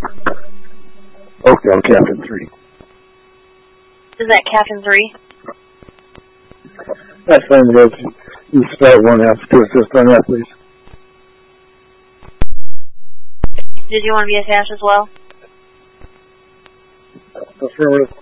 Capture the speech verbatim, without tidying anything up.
Oakdale, Captain three. Is that Captain three? That's fine, guys. You start one after to assist on that, please. Did you want to be attached as well? Affirmative.